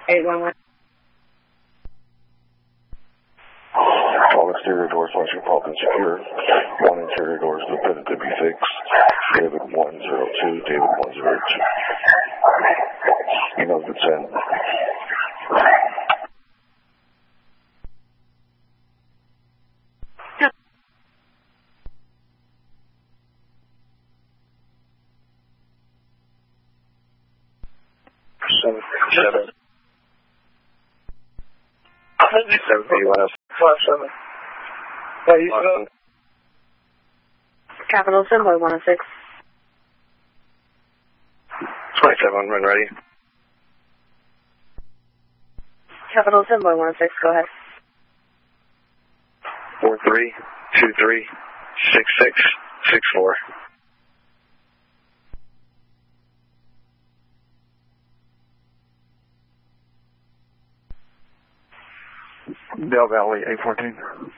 811. All exterior doors launching Falcon secure. One interior door is reported to be fixed. David 102, David 102. You know the 10. Seven. 7. Capital Assembly 106. 27, run ready. Capital Assembly 106, go ahead. 43236664. Del Valley 814.